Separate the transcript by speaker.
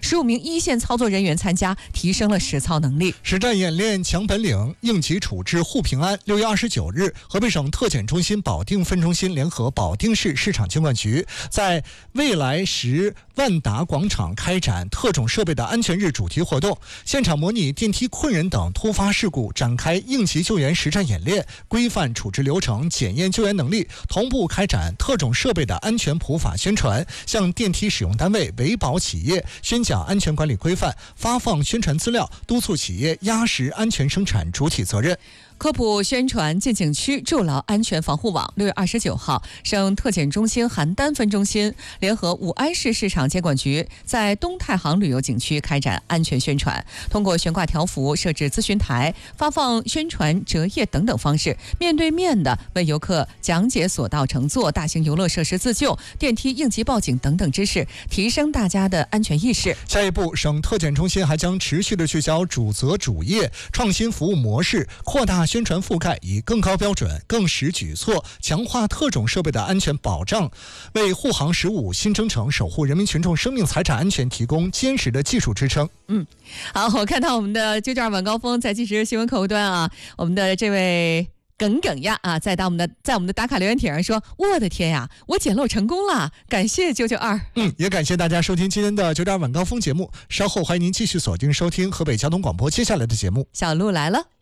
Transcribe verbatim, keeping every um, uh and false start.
Speaker 1: 十五名一线操作人员参加，提升了实操能力。
Speaker 2: 实战演练强本领，应急处置护平安。六月二十九日，河北省特检中心保定分中心联合保定市市场监管局，在未来时万达广场开展特种设备的安全日主题活动，现场模拟电梯困人等突发事故，展开应急救援实战演练，规范处置流程，检验救援能力，同步开展特种设备的安全普法宣传，向电梯使用单位、维保企业宣讲安全管理规范，发放宣传资料，督促企业压实安全生产主体责任。
Speaker 1: 科普宣传进景区筑牢安全防护网。六月二十九号，省特检中心邯郸分中心联合武安市市场监管局，在东太行旅游景区开展安全宣传，通过悬挂条幅、设置咨询台、发放宣传折页等等方式，面对面的为游客讲解索道乘坐、大型游乐设施自救、电梯应急报警等等知识，提升大家的安全意识。
Speaker 2: 下一步，省特检中心还将持续的聚焦主责主业，创新服务模式，扩大宣传覆盖，以更高标准、更实举措强化特种设备的安全保障，为护航“十五”新征程守护人民群众生命财产安全提供坚实的技术支撑。
Speaker 1: 嗯，好，我看到我们的九九二晚高峰在即时新闻客户端啊，我们的这位耿耿呀啊，在到我们的在我们的打卡留言帖上说：“我的天呀，我捡漏成功了！感谢九九二。”
Speaker 2: 嗯，也感谢大家收听今天的九九二晚高峰节目。稍后欢迎您继续锁定收听河北交通广播接下来的节目。
Speaker 1: 小鹿来了。